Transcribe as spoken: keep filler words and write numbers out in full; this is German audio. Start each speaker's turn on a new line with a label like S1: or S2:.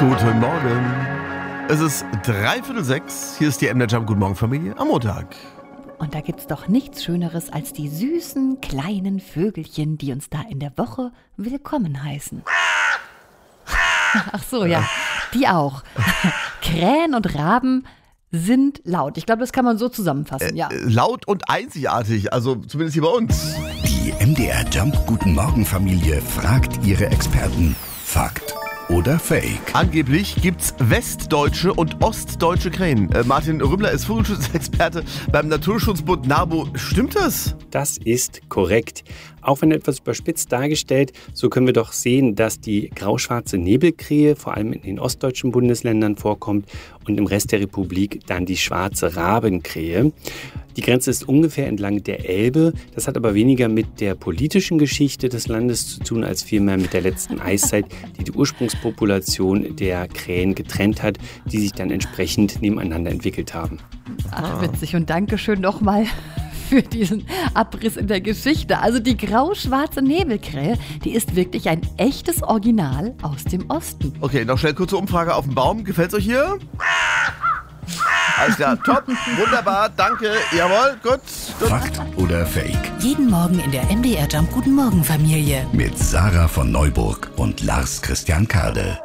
S1: Guten Morgen. Es ist dreiviertel sechs. Hier ist die M D Jump Guten Morgen Familie am Montag.
S2: Und da gibt's doch nichts Schöneres als die süßen kleinen Vögelchen, die uns da in der Woche willkommen heißen. Ach so, ja, die auch. Krähen und Raben sind laut. Ich glaube, das kann man so zusammenfassen, ja.
S1: Äh, laut und einzigartig, also zumindest hier bei uns.
S3: Die M D R Jump Guten Morgen Familie fragt ihre Experten. Fakt oder Fake?
S1: Angeblich gibt's westdeutsche und ostdeutsche Krähen. Äh, Martin Rümmler ist Vogelschutzexperte beim Naturschutzbund NABU. Stimmt das?
S4: Das ist korrekt. Auch wenn etwas überspitzt dargestellt, so können wir doch sehen, dass die grauschwarze Nebelkrähe vor allem in den ostdeutschen Bundesländern vorkommt und im Rest der Republik dann die schwarze Rabenkrähe. Die Grenze ist ungefähr entlang der Elbe. Das hat aber weniger mit der politischen Geschichte des Landes zu tun, als vielmehr mit der letzten Eiszeit, die die Ursprungspopulation der Krähen getrennt hat, die sich dann entsprechend nebeneinander entwickelt haben.
S2: Ach, witzig. Und Dankeschön nochmal für diesen Abriss in der Geschichte. Also die grauschwarze Nebelkrähe, die ist wirklich ein echtes Original aus dem Osten.
S1: Okay, noch schnell kurze Umfrage auf dem Baum. Gefällt's euch hier? Alles klar, top, wunderbar, danke, jawohl, gut, gut.
S3: Fakt oder Fake?
S5: Jeden Morgen in der M D R Jump Guten Morgen Familie.
S3: Mit Sarah von Neuburg und Lars Christian Kade.